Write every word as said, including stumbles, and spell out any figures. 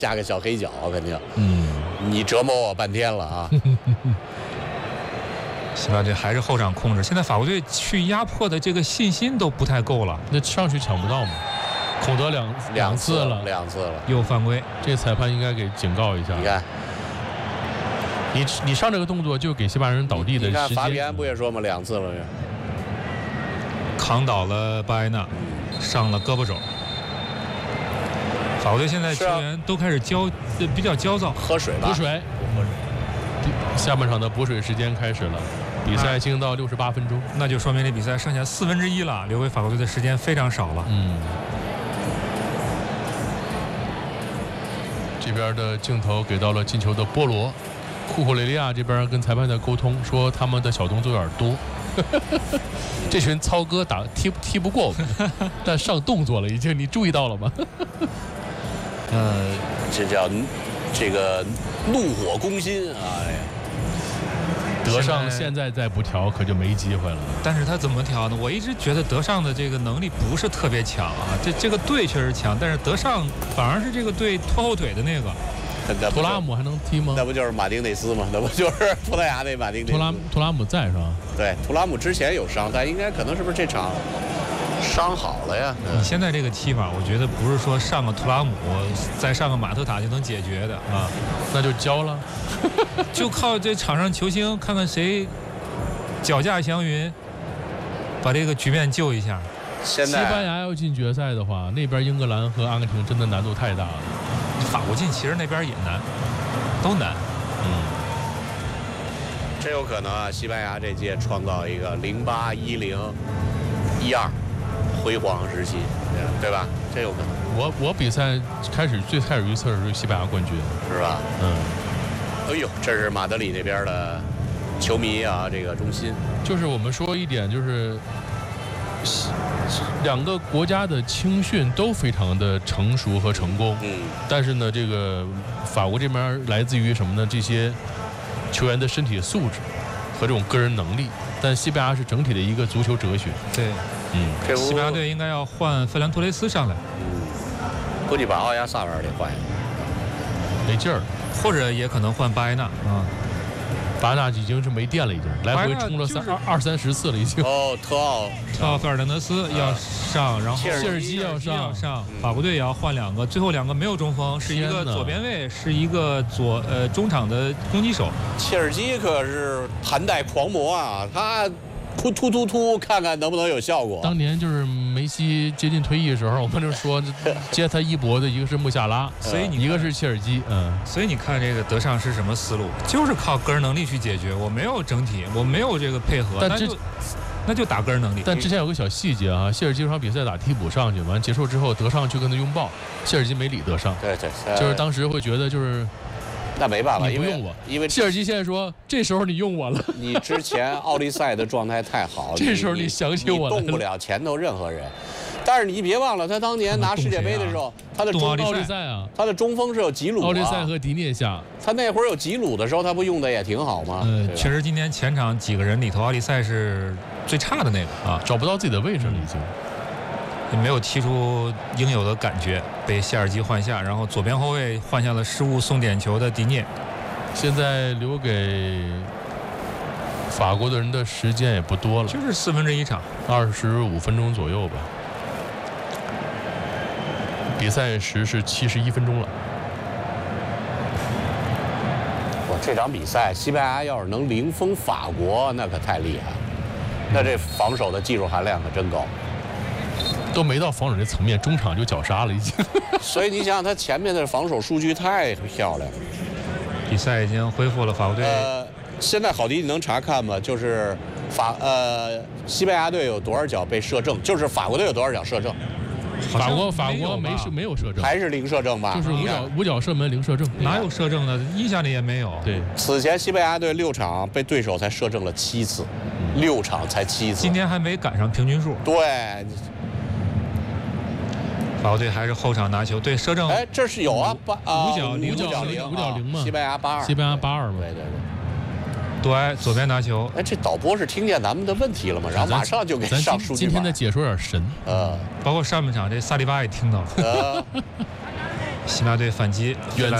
加个小黑脚，肯定。 嗯， 你折磨我半天了啊！ 西班牙队还是后场控制，现在法国队去压迫的这个信心都不太够了。 那上去抢不到嘛？孔德两两次了， 两次了， 又犯规， 这裁判应该给警告一下。 你看， 你你上这个动作就给西班牙人倒地的时间。 你看法比安不也说吗？两次了， 扛倒了巴埃纳，上了胳膊肘。法国队现在球员都开始焦，比较焦躁。 喝水吧， 补水。下半场的补水时间开始了，比赛进行到六十八分钟， 那就说明这比赛剩下四分之一了，留给法国队的时间非常少了。 嗯。这边的镜头给到了进球的波罗，库库雷利亚这边跟裁判在沟通，说他们的小动作有点多。这群糙哥打踢踢不过我们，但上动作了已经，你注意到了吗？ 呃，这叫这个怒火攻心，哎呀， 德尚现在再不调可就没机会了。 但是他怎么调呢？我一直觉得德尚的这个能力不是特别强啊，这这个队确实强，但是德尚反而是这个队拖后腿的那个。 图拉姆还能踢吗？ 那不就是马丁内斯吗？那不就是葡萄牙那马丁内斯？ 图拉图拉姆在是吧？ 对，图拉姆之前有伤，但应该可能是不是这场伤好了呀？ 你现在这个踢法，我觉得不是说上个图拉姆再上个马特塔就能解决的啊， 那就交了， 就靠这场上球星看看谁脚架祥云，把这个局面救一下。 现在西班牙要进决赛的话，那边英格兰和阿根廷真的难度太大了。 法国进其实那边也难，都难。 嗯， 真有可能啊！西班牙这届创造一个零八、一零、一二辉煌时期，对吧？真有可能。 我我比赛开始最开始预测是西班牙冠军， 是吧？ 嗯。 哎呦，这是马德里那边的球迷啊，这个中心。 就是我们说一点，就是两个国家的青训都非常的成熟和成功。 嗯。 但是呢，这个法国这边来自于什么呢？这些球员的身体素质和这种个人能力。但西班牙是整体的一个足球哲学。 对。 嗯。 西班牙队应该要换费兰托雷斯上来。 嗯。估计把奥亚萨尔得换， 没劲儿了。 或者也可能换巴埃纳啊。 巴埃纳已经是没电了，已经来回冲了三、就是、二三十次了，已经。 哦，特奥特奥费尔南德斯要上，然后切尔基要上， 要上，法国队也要换两个，最后两个没有中锋，是一个左边卫，是一个左呃中场的攻击手。 切尔基可是盘带狂魔啊，他突突突突，看看能不能有效果。 当年就是梅西接近退役的时候，我们就说接他衣钵的一个是穆夏拉， 所以你一个是切尔基，嗯， 所以你看这个德尚是什么思路？就是靠个人能力去解决，我没有整体，我没有这个配合， 但这那就打个人能力。 但之前有个小细节啊，谢尔基这场比赛打替补上去，完结束之后，德尚去跟他拥抱，谢尔基没理德尚， 对对， 就是当时会觉得就是。 那没办法， 你不用我， 因为谢尔基现在说，这时候你用我了。 你之前奥利赛的状态太好， 这时候你想起我了， 你动不了前头任何人。但是你别忘了，他当年拿世界杯的时候，他的中奥利赛啊， 他的中锋是有吉鲁、啊， 奥利赛和迪涅夏。 他那会儿有吉鲁的时候，他不用的也挺好吗？ 呃，确实，今天前场几个人里头，奥利赛是最差的那个啊， 找不到自己的位置了已经。 也没有踢出应有的感觉，被谢尔基换下，然后左边后卫换下了失误送点球的迪涅。 现在留给法国的人的时间也不多了， 就是四分之一场， 二十五分钟左右吧。比赛时是七十一分钟了。 哇，这场比赛西班牙要是能零封法国，那可太厉害了。那这防守的技术含量可真高。 都没到防守这层面，中场就绞杀了已经。 所以你想想，他前面的防守数据太漂亮了。 比赛已经恢复了，法国队。 呃，现在郝迪，你能查看吗？就是法呃西班牙队有多少脚被射正，就是法国队有多少脚射正？ 法国法国没射没有射正， 还是零射正吧？ 就是五脚五脚射门零射正， 哪有射正的？印象里也没有。 对， 此前西班牙队六场被对手才射正了七次，六场才七次。 今天还没赶上平均数。 对。 法国队还是后场拿球，对射正。 哎，这是有啊，八五角零五角零五角零嘛， 西班牙八二， 西班牙八二嘛， 对对对。 对，左边拿球。 哎，这导播是听见咱们的问题了吗？然后马上就给上数据。 今天的解说有点神， 呃， 包括上半场这萨利巴也听到了。 呃， 西班牙队反击， 远